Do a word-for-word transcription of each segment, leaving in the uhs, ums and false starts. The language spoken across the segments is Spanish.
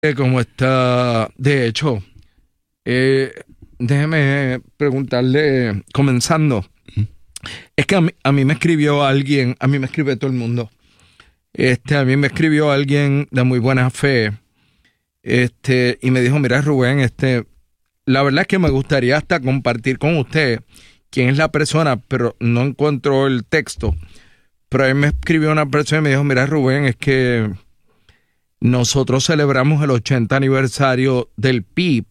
¿Cómo está? De hecho, eh, déjeme preguntarle, comenzando, es que a mí, a mí me escribió alguien, a mí me escribe todo el mundo, este, a mí me escribió alguien de muy buena fe, este, y me dijo, mira Rubén, este, la verdad es que me gustaría hasta compartir con usted quién es la persona, pero no encuentro el texto, pero él me escribió una persona y me dijo, mira Rubén, es que nosotros celebramos el ochenta aniversario del P I B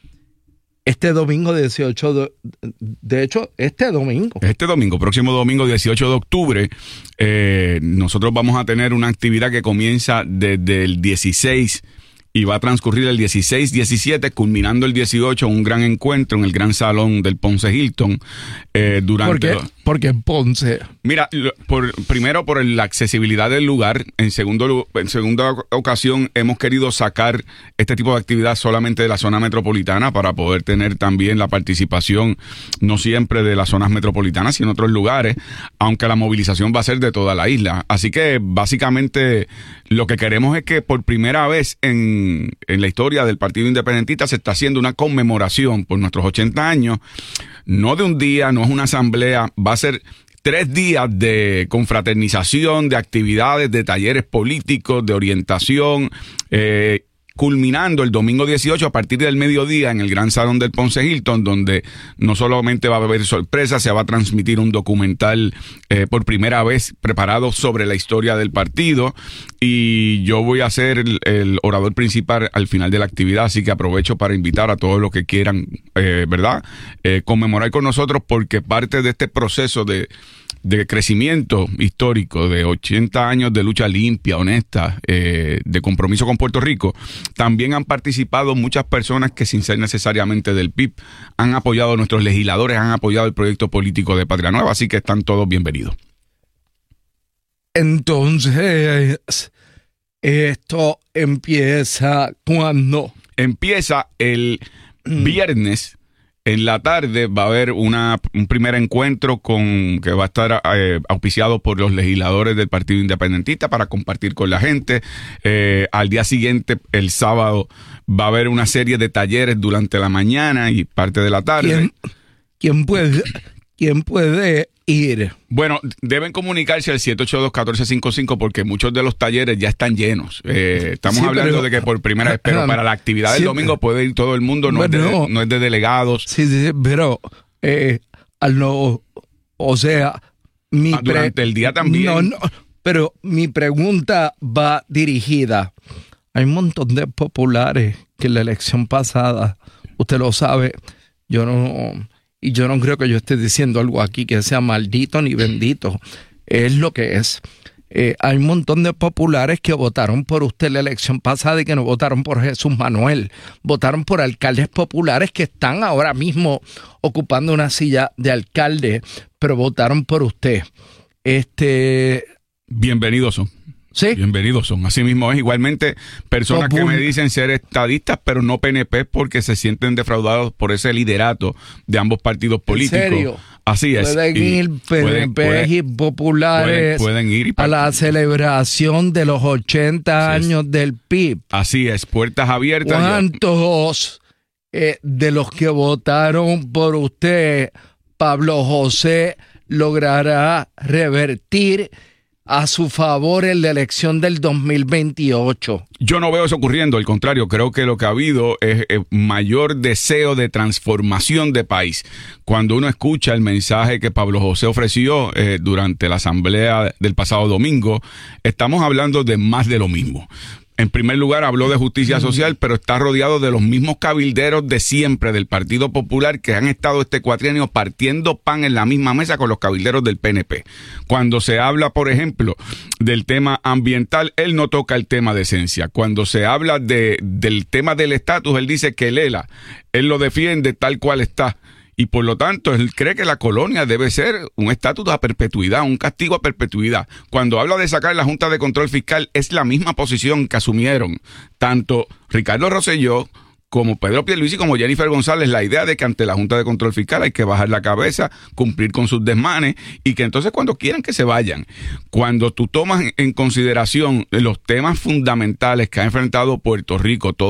este domingo dieciocho de, de hecho, este domingo. Este domingo, próximo domingo dieciocho de octubre, eh, nosotros vamos a tener una actividad que comienza desde el dieciséis y va a transcurrir el dieciséis, diecisiete, culminando el dieciocho, un gran encuentro en el gran salón del Ponce Hilton. Eh, durante ¿Por qué? Los... Porque en Ponce. Mira, por, primero por la accesibilidad del lugar. En segundo, en segunda ocasión hemos querido sacar este tipo de actividad solamente de la zona metropolitana para poder tener también la participación no siempre de las zonas metropolitanas, sino en otros lugares, aunque la movilización va a ser de toda la isla. Así que básicamente lo que queremos es que por primera vez en, en la historia del Partido Independentista se está haciendo una conmemoración por nuestros ochenta años, no de un día, no es una asamblea, va a ser tres días de confraternización, de actividades, de talleres políticos, de orientación, eh, culminando el domingo dieciocho a partir del mediodía en el Gran Salón del Ponce Hilton, donde no solamente va a haber sorpresas, se va a transmitir un documental eh, por primera vez preparado sobre la historia del partido, y yo voy a ser el, el orador principal al final de la actividad, así que aprovecho para invitar a todos los que quieran, eh, ¿verdad?, eh, conmemorar con nosotros, porque parte de este proceso de de crecimiento histórico, de ochenta años de lucha limpia, honesta, eh, de compromiso con Puerto Rico, también han participado muchas personas que sin ser necesariamente del P I B han apoyado a nuestros legisladores, han apoyado el proyecto político de Patria Nueva, así que están todos bienvenidos. Entonces, ¿esto empieza cuándo? Empieza el viernes. En la tarde va a haber una, un primer encuentro con que va a estar eh, auspiciado por los legisladores del Partido Independentista para compartir con la gente. Eh, al día siguiente, el sábado, va a haber una serie de talleres durante la mañana y parte de la tarde. ¿Quién, quién puede, quién puede ir? Bueno, deben comunicarse al siete ocho dos, uno cuatro cinco cinco porque muchos de los talleres ya están llenos. Eh, estamos sí, hablando pero, de que por primera vez, pero para la actividad del sí, domingo puede ir todo el mundo, no, bueno, es, de, no es de delegados. Sí, sí, pero, eh, no, o sea, mi ah, durante pre- el día también. No, no, pero mi pregunta va dirigida. Hay un montón de populares que en la elección pasada, usted lo sabe, yo no... Y yo no creo que yo esté diciendo algo aquí que sea maldito ni bendito. Es lo que es. Eh, hay un montón de populares que votaron por usted en la elección pasada y que no votaron por Jesús Manuel. Votaron por alcaldes populares que están ahora mismo ocupando una silla de alcalde, pero votaron por usted. Este... Bienvenidos son. ¿Sí? Bienvenidos son. Así mismo es. Igualmente, personas no, que me dicen ser estadistas, pero no P N P porque se sienten defraudados por ese liderato de ambos partidos políticos. ¿En serio? Así es. Pueden ir P N P y populares pueden, pueden ir y a la celebración de los ochenta Así años del P I B. Así es. Puertas abiertas. ¿Cuántos eh, de los que votaron por usted, Pablo José, logrará revertir a su favor en la elección del dos mil veintiocho? Yo no veo eso ocurriendo, al contrario, creo que lo que ha habido es eh, mayor deseo de transformación de país. Cuando uno escucha el mensaje que Pablo José ofreció eh, durante la asamblea del pasado domingo, estamos hablando de más de lo mismo. En primer lugar, habló de justicia social, pero está rodeado de los mismos cabilderos de siempre del Partido Popular que han estado este cuatrienio partiendo pan en la misma mesa con los cabilderos del P N P. Cuando se habla, por ejemplo, del tema ambiental, él no toca el tema de esencia. Cuando se habla de, del tema del estatus, él dice que el E L A, él lo defiende tal cual está. Y por lo tanto, él cree que la colonia debe ser un estatus a perpetuidad, un castigo a perpetuidad. Cuando habla de sacar la Junta de Control Fiscal, es la misma posición que asumieron tanto Ricardo Rosselló como Pedro Pierluisi y como Jennifer González, la idea de que ante la Junta de Control Fiscal hay que bajar la cabeza, cumplir con sus desmanes y que entonces cuando quieran que se vayan. Cuando tú tomas en consideración los temas fundamentales que ha enfrentado Puerto Rico, todo